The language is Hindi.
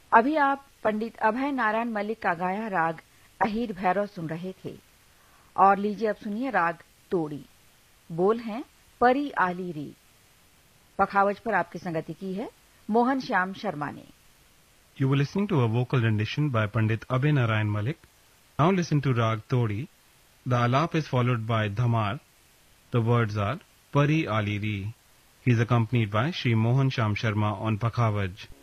अभी आप पंडित अभय नारायण मलिक का गाया राग अहीर भैरव सुन रहे थे। और लीजिए अब सुनिए राग तोड़ी। बोल हैं परी आली री। पखावज पर आपकी संगति की है मोहन श्याम शर्मा ने। You were listening to a vocal rendition by Pandit Abhay Narayan Malik. Now listen to Rag Todi. The alap is followed by dhamar. The words are Pari Ali Ri. He is accompanied by Shri Mohan Sham Sharma on Pakhavaj.